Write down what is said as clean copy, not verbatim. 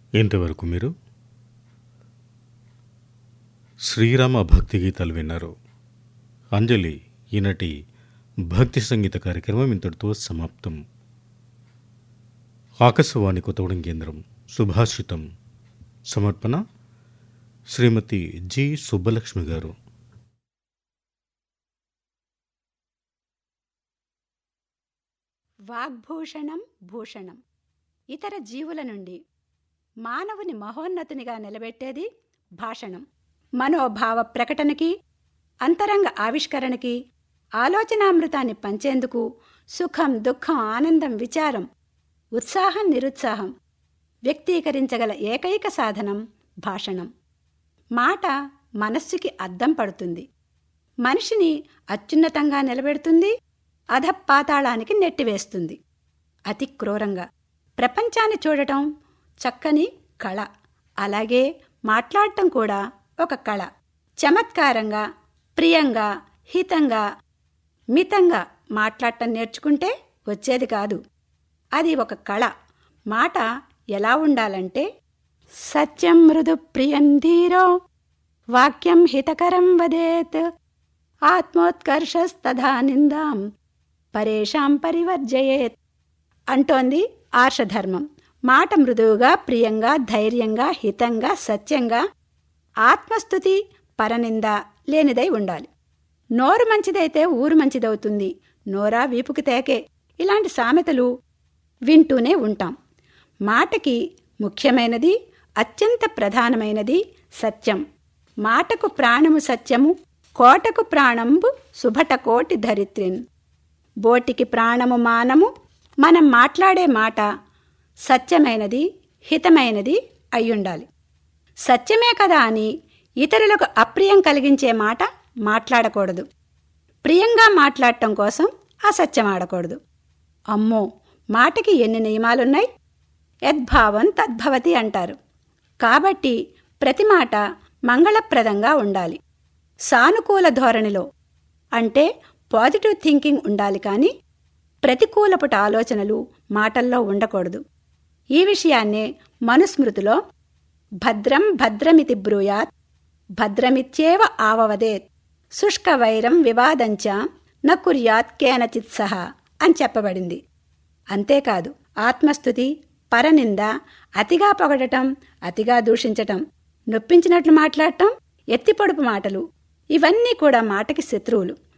ఇంతవరకు మీరు శ్రీరామ భక్తి గీతాలు విన్నారు. అంజలి ఈనాటి భక్తి సంగీత కార్యక్రమం ఇంతటితో సమాప్తం. ఆకాశవాణి కొత్తగూడెం కేంద్రం. సుభాషితం. సమర్పణ శ్రీమతి జి సుబ్బలక్ష్మి గారు. వాగ్భూషణం భూషణం. ఇతర జీవుల నుండి మానవుని మహోన్నతునిగా నిలబెట్టేది భాషణం. మనోభావ ప్రకటనకి, అంతరంగ ఆవిష్కరణకి, ఆలోచనామృతాన్ని పంచేందుకు సుఖం, దుఃఖం, ఆనందం, విచారం, ఉత్సాహం, నిరుత్సాహం వ్యక్తీకరించగల ఏకైక సాధనం భాషణం. మాట మనస్సుకి అద్దం పడుతుంది, మనిషిని అత్యున్నతంగా నిలబెడుతుంది, అధపాతాళానికి నెట్టివేస్తుంది. అతి క్రూరంగా ప్రపంచాన్ని చూడటం చక్కని కళ. అలాగే మాట్లాడటం కూడా ఒక కళ. చమత్కారంగా, ప్రియంగా, హితంగా, మితంగా మాట్లాడటం నేర్చుకుంటే వచ్చేది కాదు. అది ఒక కళ. మాట ఎలా ఉండాలంటే, సత్యం మృదు ప్రియం ధీరో వాక్యం హితకరం వదేత్ ఆత్మోత్కర్షస్తథా నిందాం పరేషాం పరివర్జయేత్ అంటోంది ఆర్షధర్మం. మాట మృదువుగా, ప్రియంగా, ధైర్యంగా, హితంగా, సత్యంగా, ఆత్మస్తుతి, పరనింద లేనిదై ఉండాలి. నోరు మంచిదైతే ఊరు మంచిదవుతుంది, నోరా వీపుకి తేకే ఇలాంటి సామెతలు వింటూనే ఉంటాం. మాటకి ముఖ్యమైనది, అత్యంత ప్రధానమైనది సత్యం. మాటకు ప్రాణము సత్యము, కోటకు ప్రాణంబు సుభటకోటి ధరిత్రిన్. బోటికి ప్రాణము మానము. మనం మాట్లాడే మాట సత్యమైనది, హితమైనది అయ్యుండాలి. సత్యమే కదా అని ఇతరులకు అప్రియం కలిగించే మాట మాట్లాడకూడదు. ప్రియంగా మాట్లాడటం కోసం అసత్యం ఆడకూడదు. అమ్మో, మాటకి ఎన్ని నియమాలున్నాయి. యద్భావం తద్భవతి అంటారు. కాబట్టి ప్రతి మాట మంగళప్రదంగా ఉండాలి. సానుకూల ధోరణిలో, అంటే పాజిటివ్ థింకింగ్ ఉండాలి, కానీ ప్రతికూలపుట ఆలోచనలు మాటల్లో ఉండకూడదు. ఈ విషయాన్నే మనుస్మృతిలో భద్రం భద్రమితి బ్రూయాత్ భద్రమిత్యేవ ఆవవదేత్ శుష్కవైరం వివాదంచ న కుర్యాత్ కేనచిత్ సహా అని చెప్పబడింది. అంతేకాదు, ఆత్మస్తుతి, పరనింద, అతిగా పొగడటం, అతిగా దూషించటం, నొప్పించినట్లు మాట్లాడటం, ఎత్తిపొడుపు మాటలు ఇవన్నీ కూడా మాటకి శత్రువులు.